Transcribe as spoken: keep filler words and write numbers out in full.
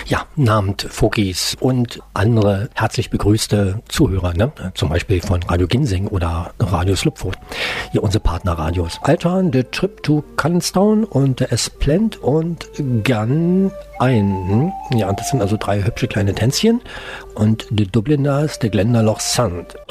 Ja, namens Fokis und andere herzlich begrüßte Zuhörer, ne? Zum Beispiel von Radio Ginseng oder Radio Slupfoot. Hier unsere Partnerradios. Altan, The Trip to Canstown und der Esplend und Gun ein. Ja, das sind also drei hübsche kleine Tänzchen. Und die Dubliners, der Glendalough Sand.